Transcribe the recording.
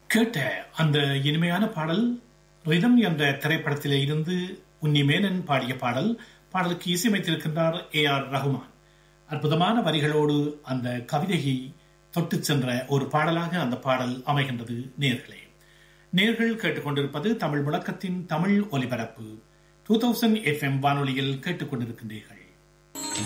கேட்ட அந்த இனிமையான பாடல் ரிதம் என்ற திரைப்படத்திலே இருந்து உன்னிமேனன் பாடிய பாடல். பாடலுக்கு இசையமைத்திருக்கின்றார் AR ரஹ்மான். அற்புதமான வரிகளோடு அந்த கவிதையை தொட்டு சென்ற ஒரு பாடலாக அந்த பாடல் அமைகின்றது. நேர்கள் கேட்டுக்கொண்டிருப்பது தமிழ் முழக்கத்தின் தமிழ் ஒலிபரப்பு 2000 FM வானொலியில் கேட்டுக்கொண்டிருக்கின்றீர்கள்.